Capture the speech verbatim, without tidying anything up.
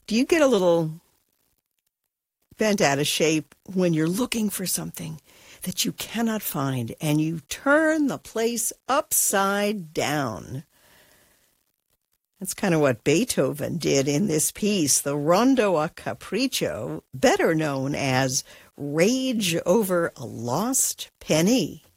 Do you get a little bent out of shape when you're looking for something that you cannot find and you turn the place upside down? That's kind of what Beethoven did in this piece, the Rondo a Capriccio, better known as Rage Over a Lost Penny.